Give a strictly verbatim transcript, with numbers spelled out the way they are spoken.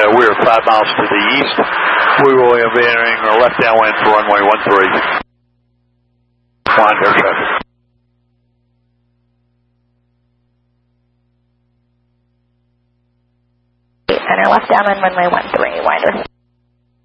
Uh, we are five miles to the east. We will be entering our left downwind for runway one three. Wind air traffic. Center left downwind runway one three, winder.